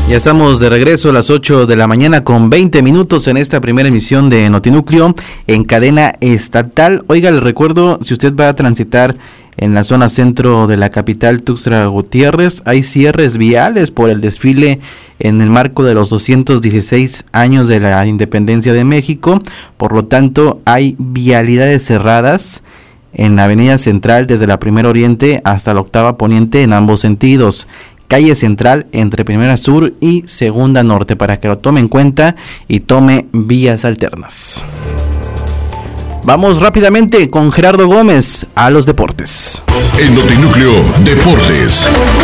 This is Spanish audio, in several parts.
Ya estamos de regreso a las 8 de la mañana con 20 minutos en esta primera emisión de Notinúcleo en cadena estatal. Oiga, le recuerdo, si usted va a transitar en la zona centro de la capital Tuxtla Gutiérrez, hay cierres viales por el desfile en el marco de los 216 años de la independencia de México. Por lo tanto, hay vialidades cerradas en la avenida central desde la Primera Oriente hasta la Octava Poniente en ambos sentidos. Calle Central entre Primera Sur y Segunda Norte, para que lo tome en cuenta y tome vías alternas. Vamos rápidamente con Gerardo Gómez a los deportes. En Notinúcleo Deportes.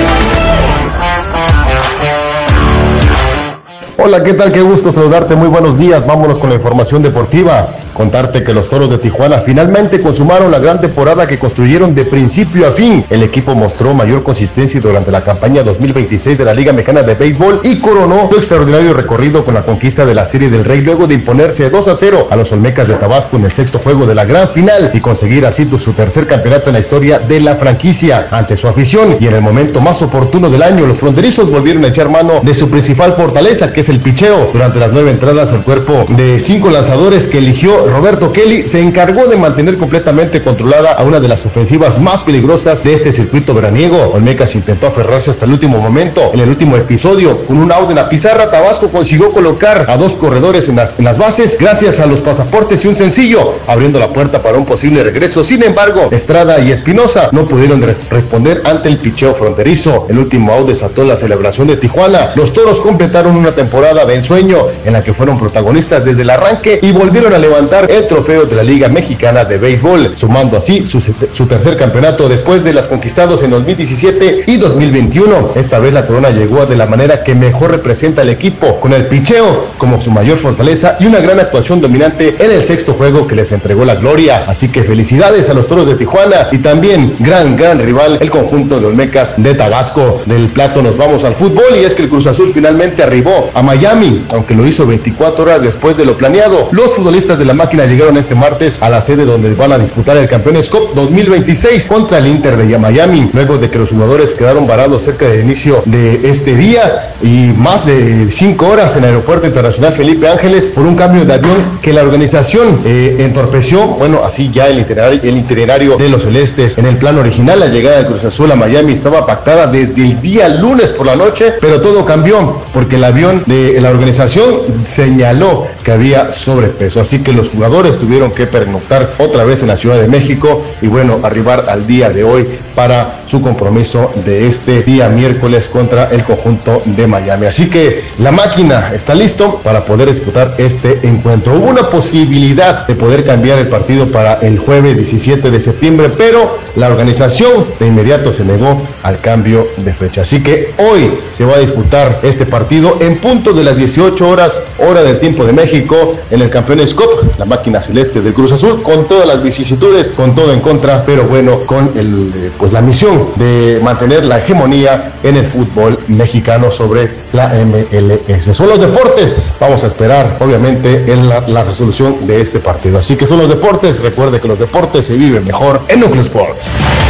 Hola, ¿qué tal? Qué gusto saludarte, muy buenos días. Vámonos con la información deportiva. Contarte que los Toros de Tijuana finalmente consumaron la gran temporada que construyeron de principio a fin. El equipo mostró mayor consistencia durante la campaña 2026 de la Liga Mexicana de Béisbol y coronó su extraordinario recorrido con la conquista de la Serie del Rey luego de imponerse 2-0 a los Olmecas de Tabasco en el sexto juego de la gran final y conseguir así su tercer campeonato en la historia de la franquicia. Ante su afición y en el momento más oportuno del año, los fronterizos volvieron a echar mano de su principal fortaleza, que es el picheo. Durante las 9 entradas, el cuerpo de 5 lanzadores que eligió Roberto Kelly se encargó de mantener completamente controlada a una de las ofensivas más peligrosas de este circuito veraniego. Olmecas intentó aferrarse hasta el último momento. En el último episodio, con un out en la pizarra, Tabasco consiguió colocar a 2 corredores en las bases gracias a los pasaportes y un sencillo, abriendo la puerta para un posible regreso. Sin embargo, Estrada y Espinosa no pudieron responder ante el picheo fronterizo. El último out desató la celebración de Tijuana. Los Toros completaron una temporada de ensueño en la que fueron protagonistas desde el arranque y volvieron a levantar el trofeo de la Liga Mexicana de Béisbol, sumando así su tercer campeonato después de las conquistados en 2017 y 2021. Esta vez la corona llegó de la manera que mejor representa al equipo, con el picheo como su mayor fortaleza y una gran actuación dominante en el sexto juego que les entregó la gloria. Así que felicidades a los Toros de Tijuana y también gran rival el conjunto de Olmecas de Tabasco. Del plato nos vamos al fútbol y es que el Cruz Azul finalmente arribó a Miami, aunque lo hizo 24 horas después de lo planeado. Los futbolistas de la máquina llegaron este martes a la sede donde van a disputar el Campeones Cup 2026 contra el Inter de Miami, luego de que los jugadores quedaron varados cerca del inicio de este día y más de 5 horas en el Aeropuerto Internacional Felipe Ángeles por un cambio de avión que la organización entorpeció. Bueno, así ya el itinerario de los celestes. En el plan original, la llegada de Cruz Azul a Miami estaba pactada desde el día lunes por la noche, pero todo cambió porque el avión de la organización señaló que había sobrepeso, así que los jugadores tuvieron que pernoctar otra vez en la Ciudad de México y bueno, arribar al día de hoy para su compromiso de este día miércoles contra el conjunto de Miami. Así que la máquina está listo para poder disputar este encuentro. Hubo una posibilidad de poder cambiar el partido para el jueves 17 de septiembre, pero la organización de inmediato se negó al cambio de fecha. Así que hoy se va a disputar este partido en punto de las 18 horas, hora del tiempo de México, en el Campeones Cup, la máquina celeste del Cruz Azul, con todas las vicisitudes, con todo en contra, pero bueno, con la misión de mantener la hegemonía en el fútbol mexicano sobre la MLS. Son los deportes, vamos a esperar obviamente en la resolución de este partido. Así que son los deportes, recuerde que los deportes se viven mejor en Núcleo Sports.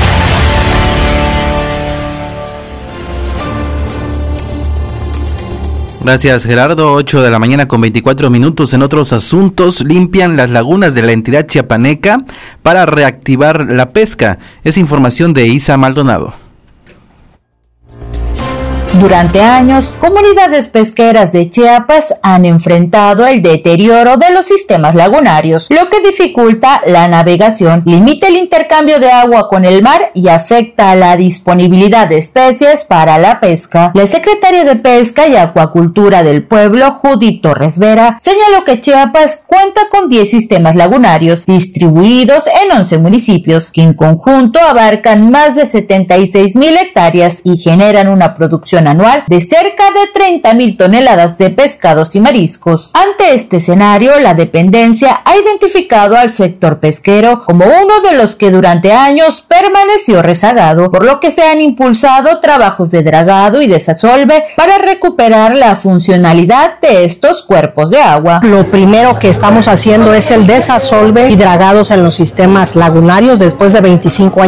Gracias, Gerardo. 8 de la mañana con 24 minutos. En otros asuntos, limpian las lagunas de la entidad chiapaneca para reactivar la pesca. Es información de Isa Maldonado. Durante años, comunidades pesqueras de Chiapas han enfrentado el deterioro de los sistemas lagunarios, lo que dificulta la navegación, limita el intercambio de agua con el mar y afecta a la disponibilidad de especies para la pesca. La secretaria de Pesca y Acuacultura del pueblo, Judith Torres Vera, señaló que Chiapas cuenta con 10 sistemas lagunarios distribuidos en 11 municipios, que en conjunto abarcan más de 76,000 hectáreas y generan una producción anual de cerca de 30,000 toneladas de pescados y mariscos. Ante este escenario, la dependencia ha identificado al sector pesquero como uno de los que durante años permaneció rezagado, por lo que se han impulsado trabajos de dragado y desasolve para recuperar la funcionalidad de estos cuerpos de agua. Lo primero que estamos haciendo es el desasolve y dragados en los sistemas lagunarios después de 25 años